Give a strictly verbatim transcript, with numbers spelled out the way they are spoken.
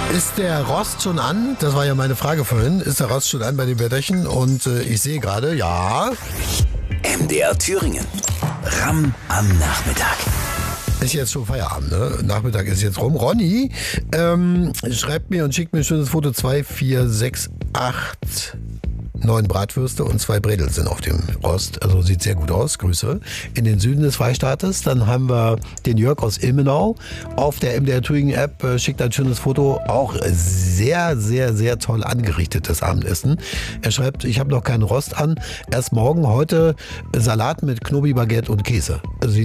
Ist der Rost schon an? Das war ja meine Frage vorhin. Ist der Rost schon an bei den Wettern? Und äh, ich sehe gerade, ja. M D R Thüringen. Ramm am Nachmittag. Ist jetzt schon Feierabend, ne? Nachmittag ist jetzt rum. Ronny ähm, schreibt mir und schickt mir ein schönes Foto. zwei, vier, sechs, acht, neun Bratwürste und zwei Bredel sind auf dem Rost. Also sieht sehr gut aus. Grüße. In den Süden des Freistaates. Dann haben wir den Jörg aus Ilmenau. Auf der M D R Thüringen App äh, schickt ein schönes Foto. Auch sehr, sehr, sehr toll angerichtetes Abendessen. Er schreibt, ich habe noch keinen Rost an. Erst morgen, heute Salat mit Knobi, Baguette und Käse. Also